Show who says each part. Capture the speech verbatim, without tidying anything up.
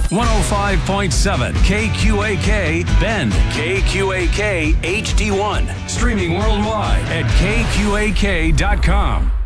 Speaker 1: one oh five point seven K Q A K Bend, K Q A K H D one. Streaming worldwide at K Q A K dot com.